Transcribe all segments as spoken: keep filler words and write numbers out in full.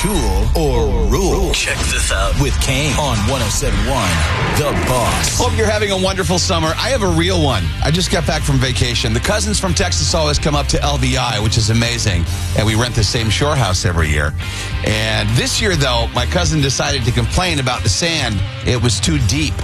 Tool or Rule. Check this out With Kane on one oh seven point one, The Boss. Hope you're having a wonderful summer. I have a real one. I just got back from vacation. The cousins from Texas always come up to L V I, which is amazing. And we rent the same shore house every year. And this year, though, my cousin decided to complain about the sand. It was too deep.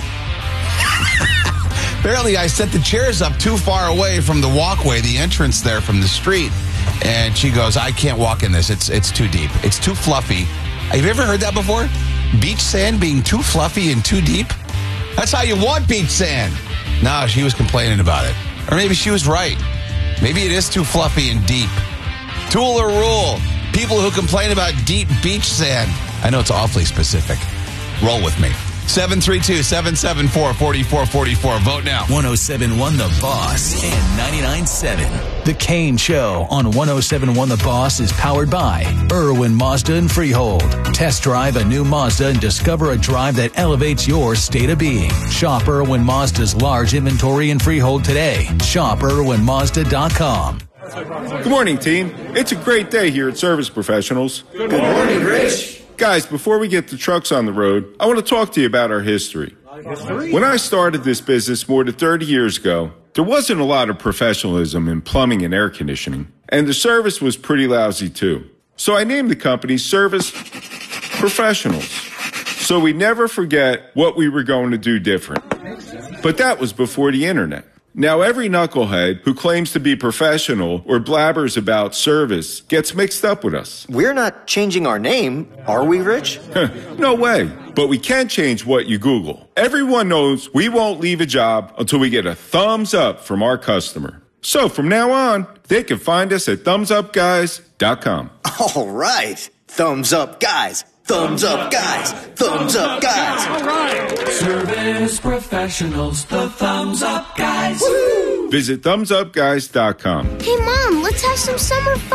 Apparently, I set the chairs up too far away from the walkway, the entrance there from the street. And she goes, I can't walk in this. It's it's too deep. It's too fluffy. Have you ever heard that before? Beach sand being too fluffy and too deep? That's how you want beach sand. No, she was complaining about it. Or maybe she was right. Maybe it is too fluffy and deep. Tool or Rule. People who complain about deep beach sand. I know it's awfully specific. Roll with me. seven three two, seven seven four, four four four four. Vote now. one oh seven point one The Boss and ninety-nine point seven. The Kane Show on one oh seven point one The Boss is powered by Irwin Mazda and Freehold. Test drive a new Mazda and discover a drive that elevates your state of being. Shop Irwin Mazda's large inventory in Freehold today. Shop Irwin Mazda dot com. Good morning, team. It's a great day here at Service Professionals. Good morning, Rich. Guys, before we get the trucks on the road, I want to talk to you about our history. History? When I started this business more than thirty years ago, there wasn't a lot of professionalism in plumbing and air conditioning, and the service was pretty lousy too. So I named the company Service Professionals, so we never forget what we were going to do different. But that was before the internet. Now every knucklehead who claims to be professional or blabbers about service gets mixed up with us. We're not changing our name, are we, Rich? No way. But we can change what you Google. Everyone knows we won't leave a job until we get a thumbs up from our customer. So from now on, they can find us at thumbs up guys dot com. All right. Thumbs up, guys. Thumbs up, guys. Thumbs up, guys. All right. Service Professionals, the Thumbs Up Guys. Visit thumbs up guys dot com. Hey, Mom, let's have some summer fun.